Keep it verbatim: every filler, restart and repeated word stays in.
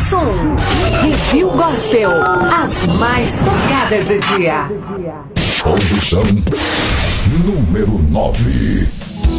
som. Review Gospel. As mais tocadas do dia. Posição número nove.